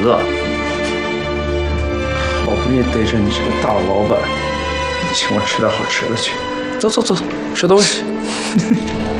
饿。好不容易逮着你这个大老板，请我吃点好吃的去。走走走，吃东西。